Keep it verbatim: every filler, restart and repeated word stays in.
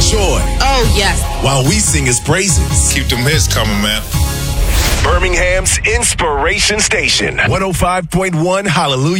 joy. Oh, yes. While we sing his praises. Keep them hits coming, man. Birmingham's Inspiration Station. one oh five point one Hallelujah.